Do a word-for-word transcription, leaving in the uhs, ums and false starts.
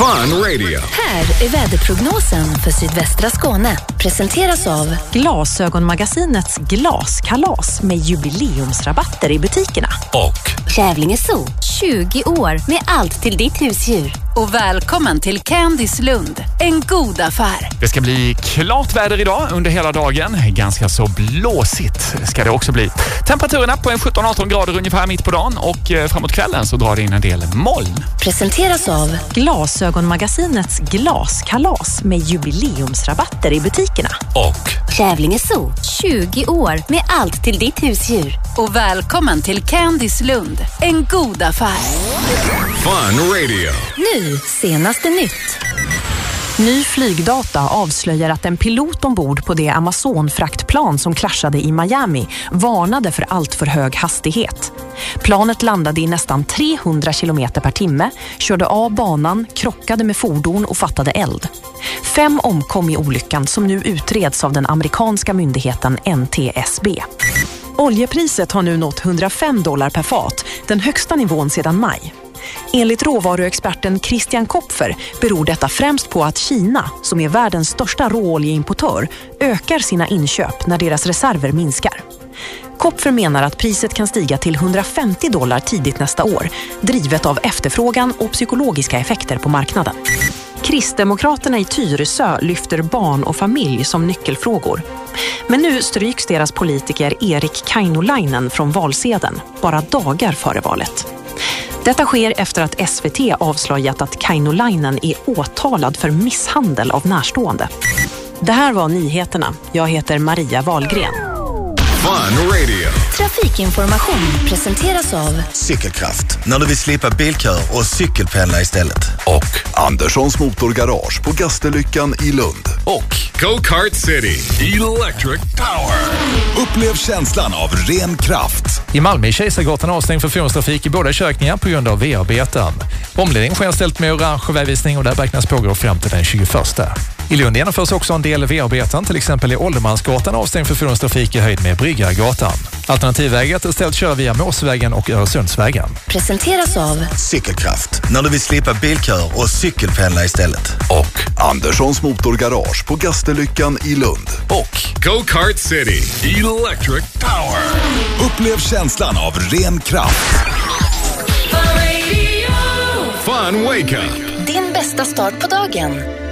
Fun Radio. Här är väderprognosen för sydvästra Skåne. Presenteras av Glasögonmagasinets glaskalas med jubileumsrabatter i butikerna. Och Kävlinge Zoo, tjugo år med allt till ditt husdjur. Och välkommen till Candice Lund, en god affär. Det ska bli klart väder idag under hela dagen. Ganska så blåsigt ska det också bli. Temperaturerna på en sjutton arton grader ungefär mitt på dagen. Och framåt kvällen så drar det in en del moln. Presenteras av Glasögonmagasinets glaskalas med jubileumsrabatter i butikerna. Och Kävlinge Zoo, tjugo år med allt till ditt husdjur. Och välkommen till Candice Lund, en god affär. Fun Radio. Nu, senaste nytt. Ny flygdata avslöjar att en pilot ombord på det Amazon-fraktplan som kraschade i Miami varnade för allt för hög hastighet. Planet landade i nästan trehundra kilometer per timme, körde av banan, krockade med fordon och fattade eld. Fem omkom i olyckan som nu utreds av den amerikanska myndigheten N T S B. Oljepriset har nu nått hundrafem dollar per fat, den högsta nivån sedan maj. Enligt råvaruexperten Christian Kopfer beror detta främst på att Kina, som är världens största råoljeimportör, ökar sina inköp när deras reserver minskar. Kopfer menar att priset kan stiga till hundrafemtio dollar tidigt nästa år, drivet av efterfrågan och psykologiska effekter på marknaden. Kristdemokraterna i Tyresö lyfter barn och familj som nyckelfrågor. Men nu stryks deras politiker Erik Kainulainen från valsedeln, bara dagar före valet. Detta sker efter att S V T avslöjat att Kainulainen är åtalad för misshandel av närstående. Det här var nyheterna. Jag heter Maria Wahlgren. Fun Radio. Trafikinformation presenteras av Cykelkraft, när du vill slippa bilkör och cykelpendla istället. Och Anderssons Motorgarage på Gasterlyckan i Lund. Och Go-Kart City Electric Power. Upplev känslan av ren kraft. I Malmö är Kejsargatan avstängd för fordonstrafik i båda körningar på grund av V-arbeten. Omledning sker ställt med orange vägvisning och där beräknas pågå fram till den tjugoförsta. I Lund genomförs också en del V-arbeten, till exempel i Åldermansgatan avstängd för fordonstrafik i höjd med Bryggargatan. Alternativväget är ställt kör via Måsvägen och Öresundsvägen. Presenteras av Cykelkraft, när du vill slippa bilkör och cykelpendla istället. Och Anderssons Motorgarage på Gasterlyckan i Lund. Och Go-Kart City Electric Power. Upplev känslan av ren kraft. Fun Wake Up. din bästa start på dagen.